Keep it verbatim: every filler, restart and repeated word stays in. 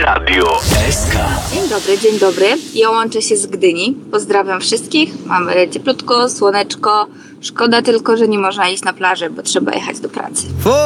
Radio S K. Dzień dobry, dzień dobry. Ja łączę się z Gdyni. Pozdrawiam wszystkich. Mamy cieplutko, słoneczko. Szkoda tylko, że nie można iść na plażę, bo trzeba jechać do pracy.